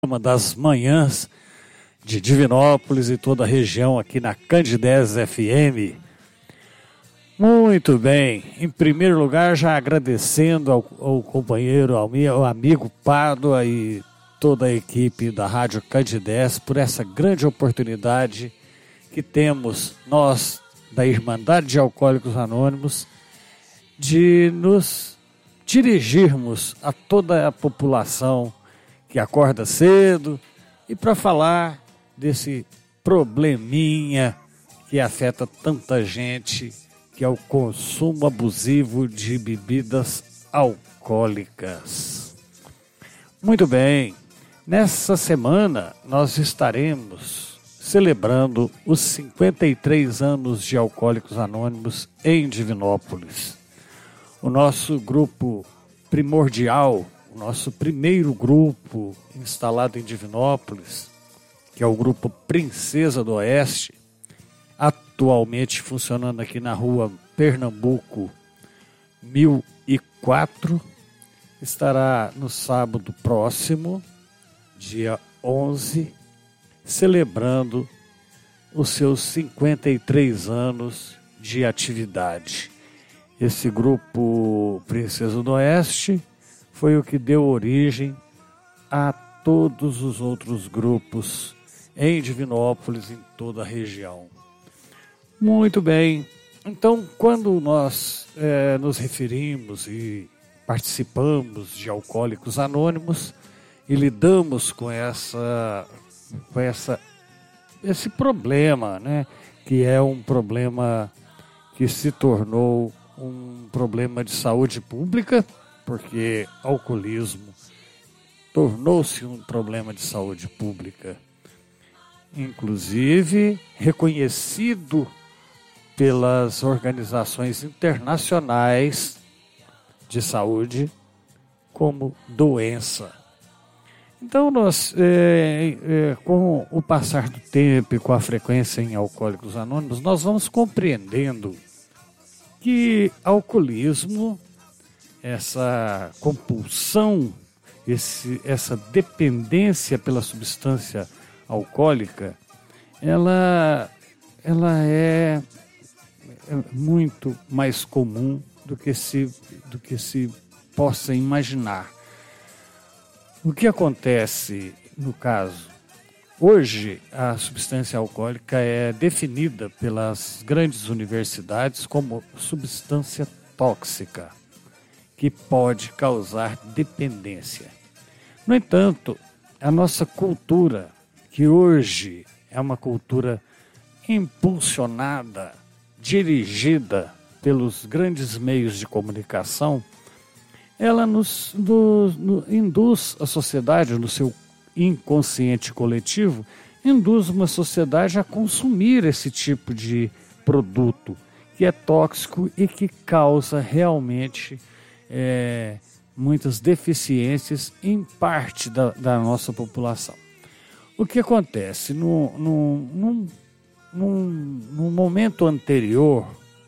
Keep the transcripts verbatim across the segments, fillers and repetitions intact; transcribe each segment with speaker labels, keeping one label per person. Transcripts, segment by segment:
Speaker 1: Uma das manhãs de Divinópolis e toda a região aqui na Candidez F M. Muito bem, em primeiro lugar já agradecendo ao, ao companheiro, ao meu amigo Pádua e toda a equipe da Rádio Candidez por essa grande oportunidade que temos nós da Irmandade de Alcoólicos Anônimos de nos dirigirmos a toda a população que acorda cedo e para falar desse probleminha que afeta tanta gente, que é o consumo abusivo de bebidas alcoólicas. Muito bem, nessa semana nós estaremos celebrando os cinquenta e três anos de Alcoólicos Anônimos em Divinópolis. O nosso grupo primordial, o nosso primeiro grupo instalado em Divinópolis, que é o grupo Princesa do Oeste, atualmente funcionando aqui na rua Pernambuco mil e quatro, estará no sábado próximo, dia onze, celebrando os seus cinquenta e três anos de atividade. Esse grupo Princesa do Oeste foi o que deu origem a todos os outros grupos em Divinópolis, em toda a região. Muito bem, então quando nós é, nos referimos e participamos de Alcoólicos Anônimos e lidamos com essa, com essa, esse problema, né, que é um problema que se tornou um problema de saúde pública, porque alcoolismo tornou-se um problema de saúde pública, inclusive reconhecido pelas organizações internacionais de saúde como doença. Então, nós, é, é, com o passar do tempo e com a frequência em Alcoólicos Anônimos, nós vamos compreendendo que alcoolismo, essa compulsão, esse, essa dependência pela substância alcoólica, ela, ela é, é muito mais comum do que, se, do que se possa imaginar. O que acontece no caso? Hoje, a substância alcoólica é definida pelas grandes universidades como substância tóxica, que pode causar dependência. No entanto, a nossa cultura, que hoje é uma cultura impulsionada, dirigida pelos grandes meios de comunicação, ela nos, nos, nos induz a sociedade, no seu inconsciente coletivo, induz uma sociedade a consumir esse tipo de produto, que é tóxico e que causa realmente É, muitas deficiências em parte da, da nossa população. O que acontece? No, no, num, num, num momento anterior,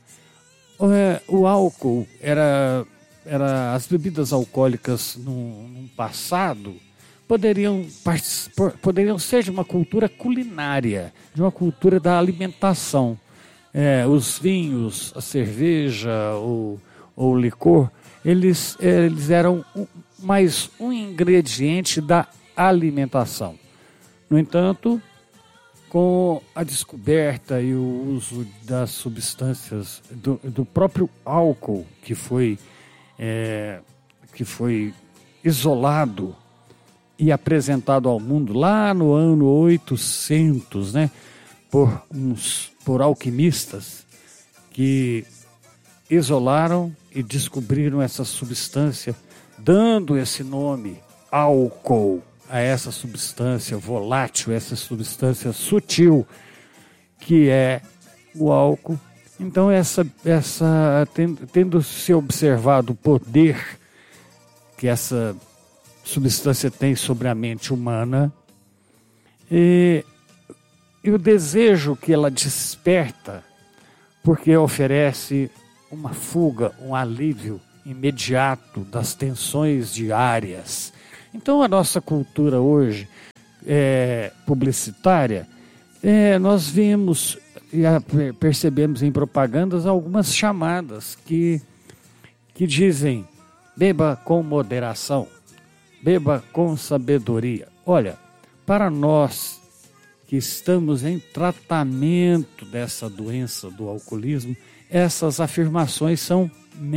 Speaker 1: é, o álcool era, era as bebidas alcoólicas no, no passado poderiam, poderiam ser de uma cultura culinária, de uma cultura da alimentação. É, os vinhos, a cerveja ou o licor, Eles, eles eram um, mais um ingrediente da alimentação. No entanto, com a descoberta e o uso das substâncias, do, do próprio álcool, que foi, é, que foi isolado e apresentado ao mundo lá no ano oitocentos, né, por, uns, por alquimistas que isolaram e descobriram essa substância, dando esse nome, álcool, a essa substância volátil, essa substância sutil, que é o álcool. Então, essa, essa, tendo se observado o poder que essa substância tem sobre a mente humana, e, e o desejo que ela desperta, porque oferece uma fuga, um alívio imediato das tensões diárias Então a nossa cultura hoje é, publicitária, é, nós vemos e a, percebemos em propagandas algumas chamadas que, que dizem: beba com moderação, beba com sabedoria. Olha, para nós que estamos em tratamento dessa doença do alcoolismo, essas afirmações são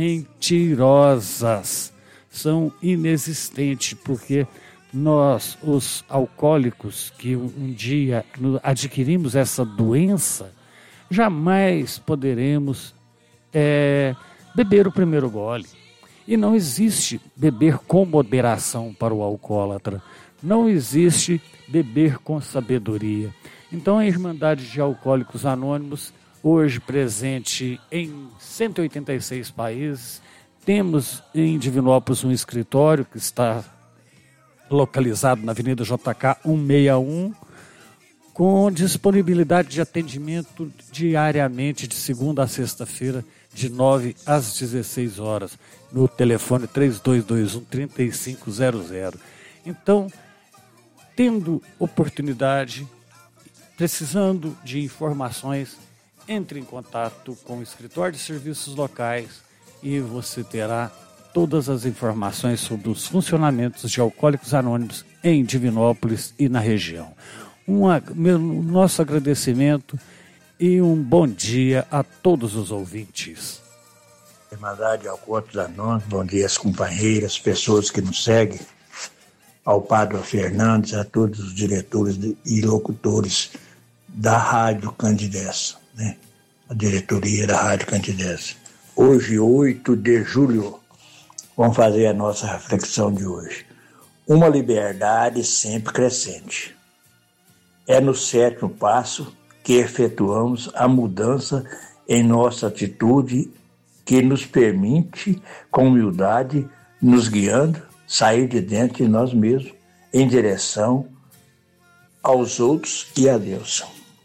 Speaker 1: mentirosas, são inexistentes, porque nós, os alcoólicos, que um dia adquirimos essa doença, jamais poderemos é, beber o primeiro gole. E não existe beber com moderação para o alcoólatra, não existe beber com sabedoria. Então a Irmandade de Alcoólicos Anônimos, hoje presente em cento e oitenta e seis países, temos em Divinópolis um escritório que está localizado na Avenida J K cento e sessenta e um, com disponibilidade de atendimento diariamente, de segunda a sexta-feira, de nove às dezesseis horas, no telefone três dois dois um, três cinco zero zero. Então, tendo oportunidade, precisando de informações, entre em contato com o Escritório de Serviços Locais e você terá todas as informações sobre os funcionamentos de Alcoólicos Anônimos em Divinópolis e na região. Um, meu, nosso agradecimento e um bom dia a todos os ouvintes.
Speaker 2: Irmandade Alcoólicos Anônimos, bom dia às companheiras, pessoas que nos seguem, ao Padre Fernandes, a todos os diretores e locutores da Rádio Candidez, né? A diretoria da Rádio Candidez. Hoje, oito de julho, vamos fazer a nossa reflexão de hoje. Uma liberdade sempre crescente. É no sétimo passo que efetuamos a mudança em nossa atitude que nos permite, com humildade, nos guiando, sair de dentro de nós mesmos em direção aos outros e a Deus.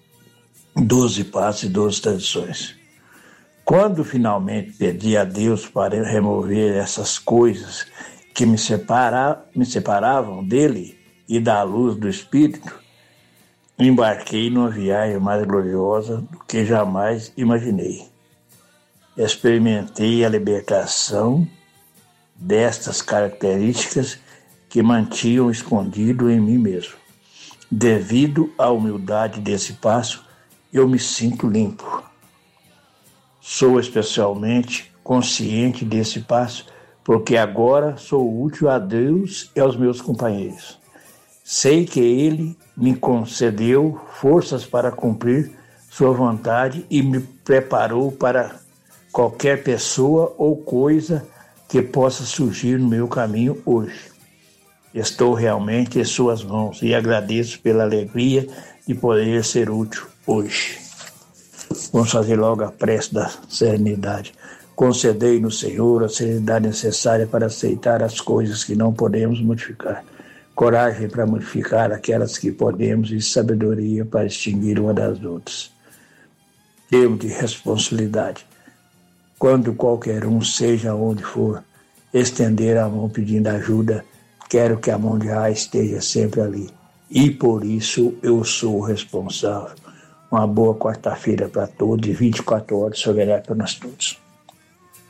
Speaker 2: Doze passos e doze tradições. Quando finalmente pedi a Deus para remover essas coisas que me, separa, me separavam dele e da luz do Espírito, embarquei numa viagem mais gloriosa do que jamais imaginei. Experimentei a libertação destas características que mantinham escondido em mim mesmo. Devido à humildade desse passo, eu me sinto limpo. Sou especialmente consciente desse passo, porque agora sou útil a Deus e aos meus companheiros. Sei que Ele me concedeu forças para cumprir sua vontade e me preparou para qualquer pessoa ou coisa que possa surgir no meu caminho hoje. Estou realmente em suas mãos e agradeço pela alegria de poder ser útil hoje. Vamos fazer logo a prece da serenidade. Concedei-nos, Senhor, a serenidade necessária para aceitar as coisas que não podemos modificar, coragem para modificar aquelas que podemos e sabedoria para extinguir uma das outras. Deus de responsabilidade. Quando qualquer um, seja onde for, estender a mão pedindo ajuda, quero que a mão de Ra esteja sempre ali. E por isso eu sou o responsável. Uma boa quarta-feira para todos e vinte e quatro horas soberano para nós todos.